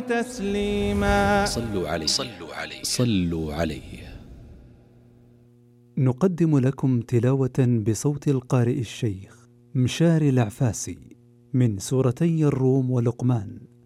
تسليما. صلوا عليه. نقدم لكم تلاوة بصوت القارئ الشيخ مشاري العفاسي من سورتي الروم ولقمان